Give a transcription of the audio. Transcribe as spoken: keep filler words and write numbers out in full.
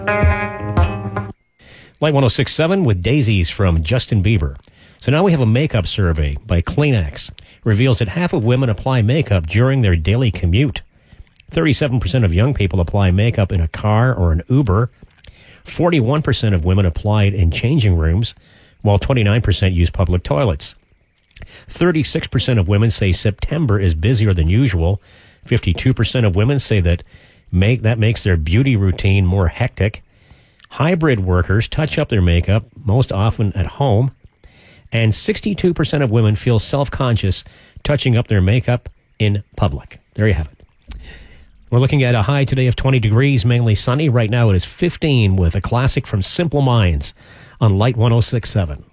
Light one oh six point seven with Daisies from Justin Bieber. So now we have a makeup survey by Kleenex. Reveals that half of women apply makeup during their daily commute. thirty-seven percent of young people apply makeup in a car or an Uber. forty-one percent of women apply it in changing rooms, while twenty-nine percent use public toilets. thirty-six percent of women say September is busier than usual. fifty-two percent of women say that make that makes their beauty routine more hectic. Hybrid workers touch up their makeup most often at home. And sixty-two percent of women feel self-conscious touching up their makeup in public. There you have it. We're looking at a high today of twenty degrees, mainly sunny. Right now it is fifteen with a classic from Simple Minds on Light one oh six point seven.